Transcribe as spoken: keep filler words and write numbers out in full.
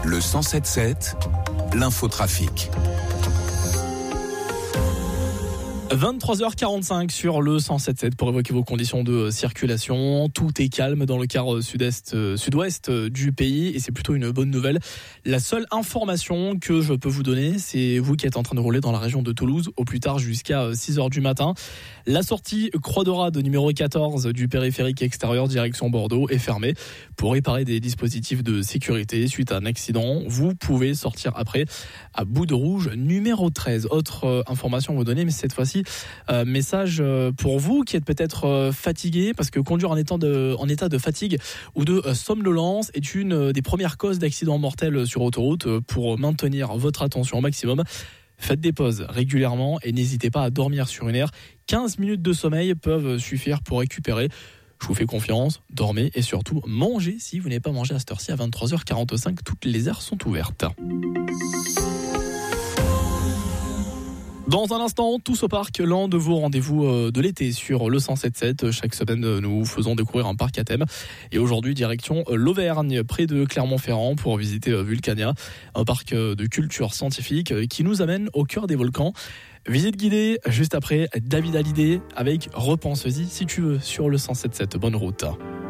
Le cent sept sept, l'infotrafic. vingt-trois heures quarante-cinq sur le cent sept sept pour évoquer vos conditions de circulation. Tout est calme dans le quart sud-est, sud-ouest du pays et c'est plutôt une bonne nouvelle. La seule information que je peux vous donner, c'est vous qui êtes en train de rouler dans la région de Toulouse, au plus tard jusqu'à six heures du matin. La sortie Croix de Rade numéro quatorze du périphérique extérieur direction Bordeaux est fermée pour réparer des dispositifs de sécurité suite à un accident. Vous pouvez sortir après à Bout de Rouge numéro treize. Autre euh, information à vous donner, mais cette fois-ci Euh, message pour vous qui êtes peut-être euh, fatigué, parce que conduire en état de, en état de fatigue ou de euh, somnolence est une euh, des premières causes d'accidents mortels sur autoroute. Euh, pour maintenir votre attention au maximum, faites des pauses régulièrement et n'hésitez pas à dormir sur une aire. quinze minutes de sommeil peuvent suffire pour récupérer. Je vous fais confiance, dormez et surtout mangez si vous n'avez pas mangé à cette heure-ci à vingt-trois heures quarante-cinq. Toutes les aires sont ouvertes. Dans un instant, tous au parc, l'un de vos rendez-vous de l'été sur le cent sept sept. Chaque semaine, nous faisons découvrir un parc à thème. Et aujourd'hui, direction l'Auvergne, près de Clermont-Ferrand, pour visiter Vulcania, un parc de culture scientifique qui nous amène au cœur des volcans. Visite guidée juste après David Hallyday avec Repense-y si tu veux sur le cent sept sept. Bonne route.